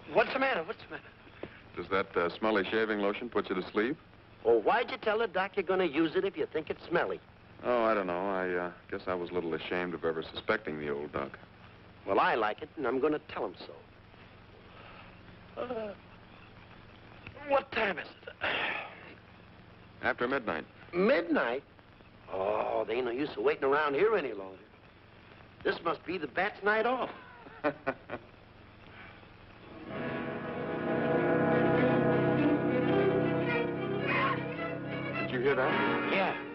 What's the matter? What's the matter? Does that smelly shaving lotion put you to sleep? Well, why'd you tell the doc you're going to use it if you think it's smelly? Oh, I don't know. I guess I was a little ashamed of ever suspecting the old duck. Well, I like it, and I'm going to tell him so. What time is it? After midnight. Midnight? Oh, there ain't no use of waiting around here any longer. This must be the bat's night off. Did you hear that? Yeah.